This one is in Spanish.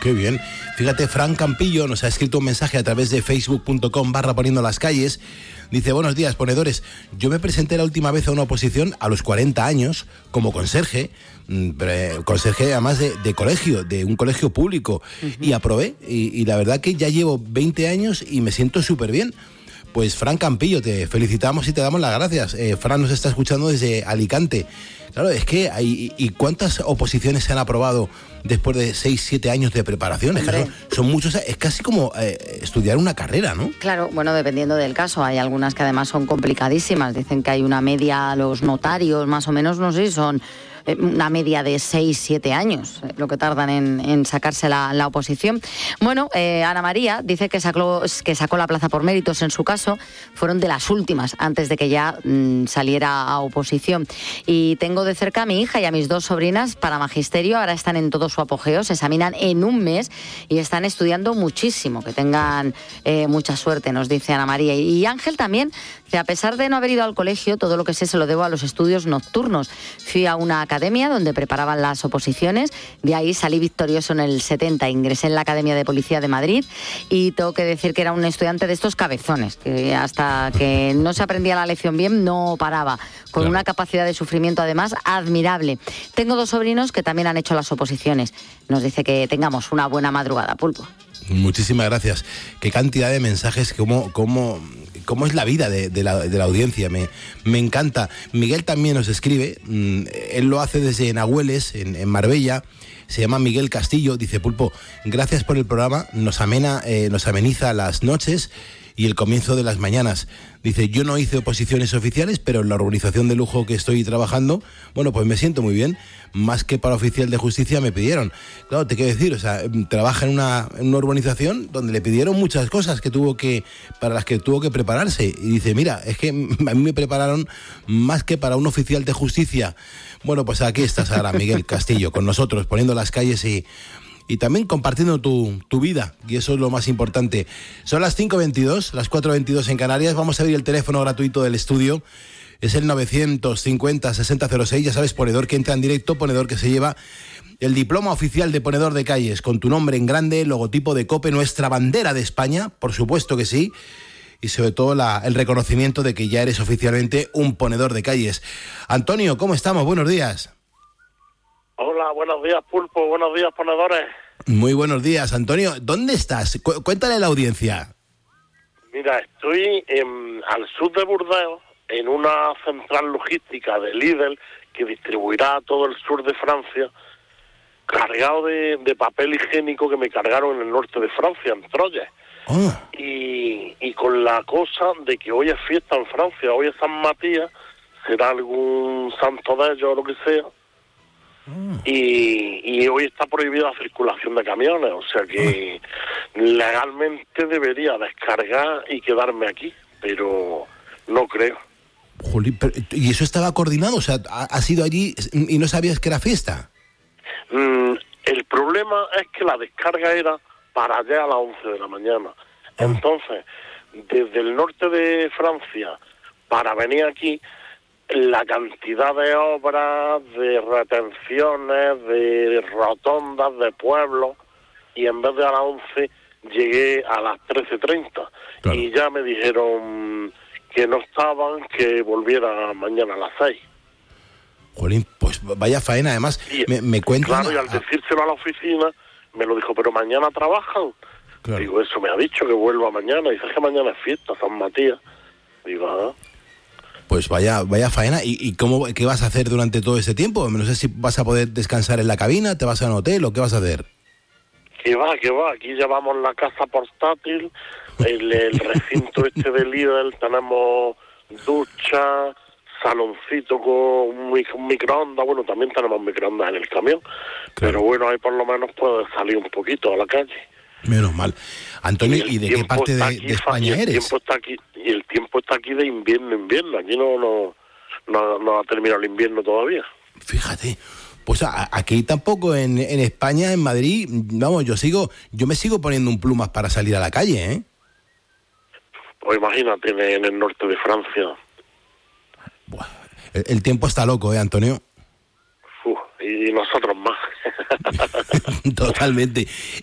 Qué bien. Fíjate, Fran Campillo nos ha escrito un mensaje a través de facebook.com/poniendo las calles. Dice, buenos días, ponedores. Yo me presenté la última vez a una oposición a los 40 años como conserje, conserje además de colegio, de un colegio público, y aprobé. Y la verdad que ya llevo 20 años y me siento súper bien. Pues Fran Campillo, te felicitamos y te damos las gracias. Fran nos está escuchando desde Alicante. Claro, es que hay... ¿Y cuántas oposiciones se han aprobado después de 6-7 años de preparación? Es que son muchos, es casi como estudiar una carrera, ¿no? Claro, bueno, dependiendo del caso. Hay algunas que además son complicadísimas. Dicen que hay una media, los notarios más o menos, no sé, son una media de 6-7 años lo que tardan en sacarse la oposición. Bueno, Ana María dice que sacó la plaza por méritos en su caso, fueron de las últimas antes de que ya saliera a oposición. Y tengo de cerca a mi hija y a mis 2 sobrinas para magisterio, ahora están en todo su apogeo, se examinan en un mes y están estudiando muchísimo. Que tengan mucha suerte, nos dice Ana María. Y Ángel también, que a pesar de no haber ido al colegio, todo lo que sé se lo debo a los estudios nocturnos. Fui a una academia donde preparaban las oposiciones, de ahí salí victorioso en el 70, ingresé en la Academia de Policía de Madrid y tengo que decir que era un estudiante de estos cabezones, que hasta que no se aprendía la lección bien no paraba, con una capacidad de sufrimiento además admirable. Tengo 2 sobrinos que también han hecho las oposiciones. Nos dice que tengamos una buena madrugada, Pulpo. Muchísimas gracias. Qué cantidad de mensajes, cómo es la vida de la audiencia. Me encanta. Miguel también nos escribe, él lo hace desde Nahueles, en Marbella. Se llama Miguel Castillo. Dice, Pulpo, gracias por el programa, nos ameniza las noches y el comienzo de las mañanas. Dice, yo no hice oposiciones oficiales, pero en la organización de lujo que estoy trabajando, bueno, pues me siento muy bien. Más que para oficial de justicia me pidieron. Claro, te quiero decir, o sea, trabaja en una urbanización donde le pidieron muchas cosas para las que tuvo que prepararse. Y dice, mira, es que a mí me prepararon más que para un oficial de justicia. Bueno, pues aquí estás ahora, Miguel Castillo, con nosotros, poniendo las calles y también compartiendo tu vida, y eso es lo más importante. Son las 5:22, las 4:22 en Canarias. Vamos a abrir el teléfono gratuito del estudio. Es el 950-6006, ya sabes, ponedor que entra en directo, ponedor que se lleva el diploma oficial de ponedor de calles, con tu nombre en grande, el logotipo de COPE, nuestra bandera de España, por supuesto que sí, y sobre todo el reconocimiento de que ya eres oficialmente un ponedor de calles. Antonio, ¿cómo estamos? Buenos días. Hola, buenos días, Pulpo, buenos días, ponedores. Muy buenos días, Antonio. ¿Dónde estás? Cuéntale a la audiencia. Mira, estoy al sur de Burdeos, en una central logística de Lidl que distribuirá a todo el sur de Francia, cargado de papel higiénico que me cargaron en el norte de Francia, en Troyes. Oh. Y con la cosa de que hoy es fiesta en Francia, hoy es San Matías, será algún santo de ellos o lo que sea. Y hoy está prohibida la circulación de camiones, o sea que legalmente debería descargar y quedarme aquí, pero no creo. Jolín, ¿y eso estaba coordinado? O sea, ¿has ido allí y no sabías que era fiesta? El problema es que la descarga era para allá a las 11 de la mañana. Entonces, desde el norte de Francia para venir aquí, la cantidad de obras, de retenciones, de rotondas, de pueblos, y en vez de a las 11 llegué a las 13:30. Claro. Y ya me dijeron que no estaban, que volviera mañana a las 6. Jolín, pues vaya faena, además, me cuentan... Claro, y al decírselo a la oficina, me lo dijo, ¿pero mañana trabajan? Claro. Digo, eso me ha dicho, que vuelva mañana. Dice que mañana es fiesta, San Matías. Digo, Pues vaya faena. ¿Y qué vas a hacer durante todo ese tiempo? No sé si vas a poder descansar en la cabina, te vas a un hotel o qué vas a hacer. Que va. Aquí llevamos la casa portátil, el recinto este de Lidl, tenemos ducha, saloncito con un microondas. Bueno, también tenemos microondas en el camión. Claro. Pero bueno, ahí por lo menos puedes salir un poquito a la calle. Menos mal. Antonio, ¿y de qué parte de España eres? El tiempo está aquí de invierno. Aquí no ha terminado el invierno todavía. Fíjate, pues aquí tampoco en España, en Madrid, vamos, yo me sigo poniendo un plumas para salir a la calle, ¿eh? Pues imagínate, en el norte de Francia. Buah, el tiempo está loco, Antonio? Y nosotros más. Totalmente.